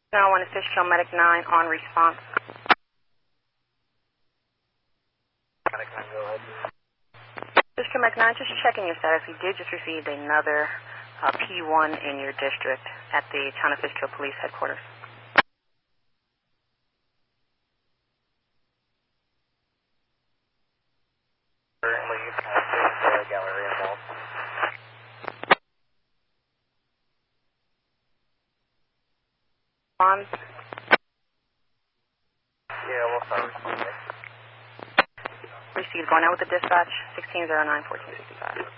Now, one official medic 9 on response. Medic 9, go ahead. Official medic 9, just checking your status. We did just receive another P1 in your district at the Town of Fishkill Police Headquarters. Currently at the Galleria Mall. On. Yeah, we'll start responding. Received. Going out with the dispatch, 1609-1465.